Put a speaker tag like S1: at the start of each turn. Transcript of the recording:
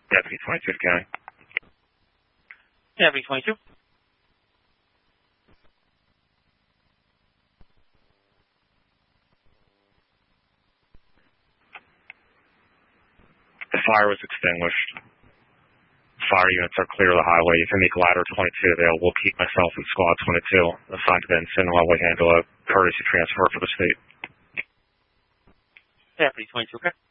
S1: Deputy 22 County.
S2: Deputy 22.
S1: The fire was extinguished. Fire units are clear of the highway. You can make ladder 22 available. Keep myself and squad 22 assigned to the incident while we handle a courtesy transfer for the state.
S2: Deputy 22, okay.